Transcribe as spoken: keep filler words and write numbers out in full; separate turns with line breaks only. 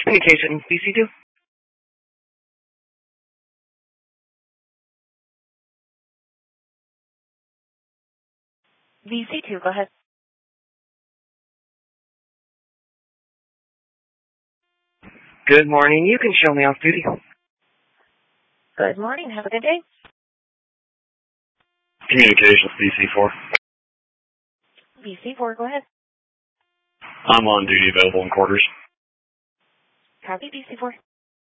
Communication, B C two.
B C two, go ahead.
Good morning. You can show me off duty.
Good morning. Have a good day.
Communications, B C four.
B C four, go ahead.
I'm on duty, available in quarters.
Copy, B C four.